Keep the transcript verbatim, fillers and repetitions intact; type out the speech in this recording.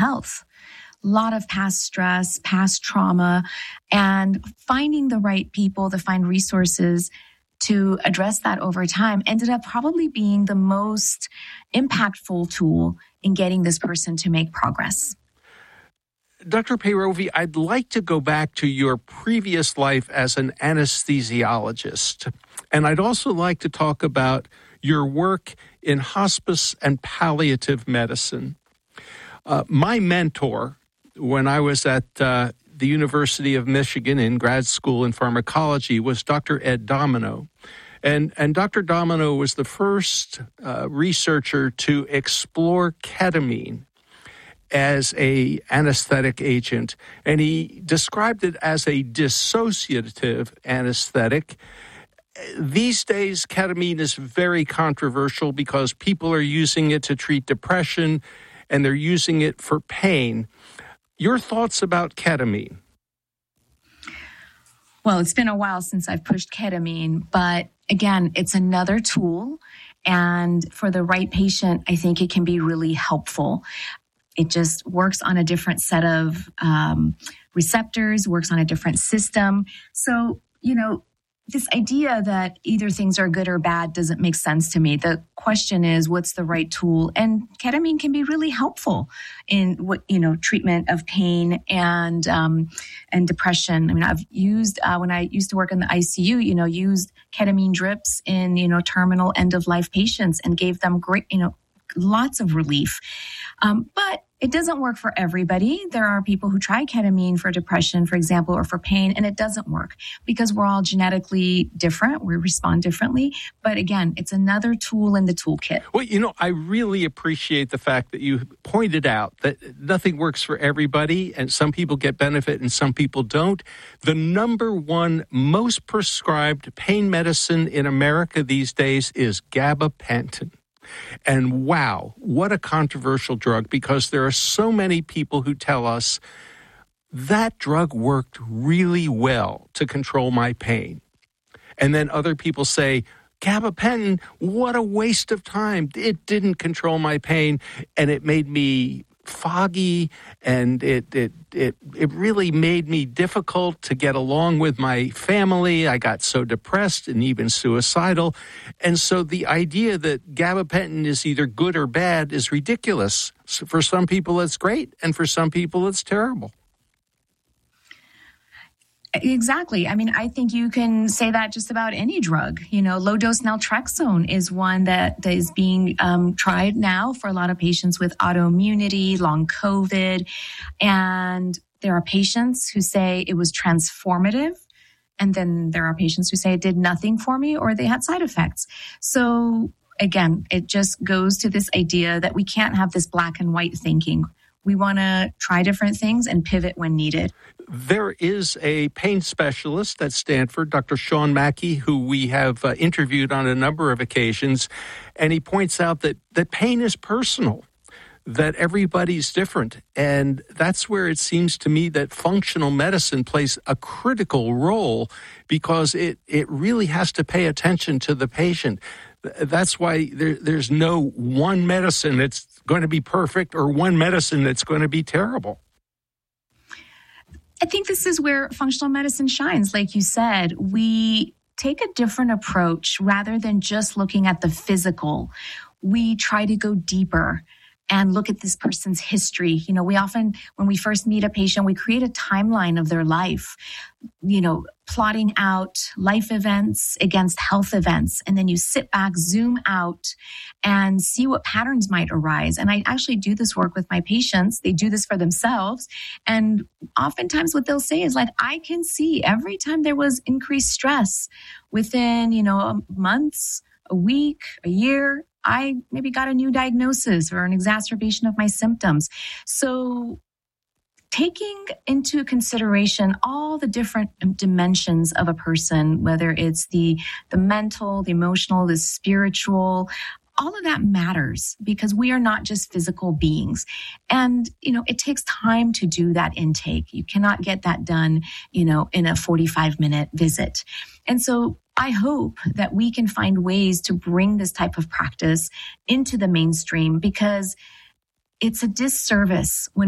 health. A lot of past stress, past trauma, and finding the right people to find resources to address that over time ended up probably being the most impactful tool in getting this person to make progress. Doctor Peyrovi, I'd like to go back to your previous life as an anesthesiologist. And I'd also like to talk about your work in hospice and palliative medicine. Uh, my mentor, when I was at uh, the University of Michigan in grad school in pharmacology, was Doctor Ed Domino. And, and Doctor Domino was the first uh, researcher to explore ketamine as a anesthetic agent. And he described it as a dissociative anesthetic. These days, ketamine is very controversial because people are using it to treat depression and they're using it for pain. Your thoughts about ketamine? Well, it's been a while since I've pushed ketamine, but again, it's another tool. And for the right patient, I think it can be really helpful. It just works on a different set of um, receptors, works on a different system. So, you know, this idea that either things are good or bad doesn't make sense to me. The question is, what's the right tool? And ketamine can be really helpful in what, you know, treatment of pain and um, and depression. I mean, I've used, uh, when I used to work in the I C U, you know, used ketamine drips in, you know, terminal end of life patients and gave them great, you know, lots of relief. Um, but it doesn't work for everybody. There are people who try ketamine for depression, for example, or for pain, and it doesn't work because we're all genetically different. We respond differently. But again, it's another tool in the toolkit. Well, you know, I really appreciate the fact that you pointed out that nothing works for everybody, and some people get benefit and some people don't. The number one most prescribed pain medicine in America these days is gabapentin. And wow, what a controversial drug, because there are so many people who tell us that drug worked really well to control my pain. And then other people say, gabapentin, what a waste of time. It didn't control my pain, and it made me foggy, and it it it it really made me difficult to get along with my family. I got so depressed and even suicidal. And so the idea that gabapentin is either good or bad is ridiculous. So for some people it's great, and for some people it's terrible. Exactly. I mean, I think you can say that just about any drug. You know, low-dose naltrexone is one that, that is being um, tried now for a lot of patients with autoimmunity, long COVID. And there are patients who say it was transformative. And then there are patients who say it did nothing for me or they had side effects. So again, it just goes to this idea that we can't have this black and white thinking. We want to try different things and pivot when needed. There is a pain specialist at Stanford, Doctor Sean Mackey, who we have uh, interviewed on a number of occasions, and he points out that, that pain is personal, that everybody's different, and that's where it seems to me that functional medicine plays a critical role because it, it really has to pay attention to the patient. That's why there, there's no one medicine that's going to be perfect or one medicine that's going to be terrible. I think this is where functional medicine shines. Like you said, we take a different approach rather than just looking at the physical. We try to go deeper and look at this person's history. You know, we often, when we first meet a patient, we create a timeline of their life, you know, plotting out life events against health events. And then you sit back, zoom out, and see what patterns might arise. And I actually do this work with my patients. They do this for themselves. And oftentimes what they'll say is like, I can see every time there was increased stress within, you know, months, a week, a year, I maybe got a new diagnosis or an exacerbation of my symptoms. So taking into consideration all the different dimensions of a person, whether it's the, the mental, the emotional, the spiritual, all of that matters because we are not just physical beings. And, you know, it takes time to do that intake. You cannot get that done, you know, in a forty-five minute visit. And so I hope that we can find ways to bring this type of practice into the mainstream because it's a disservice when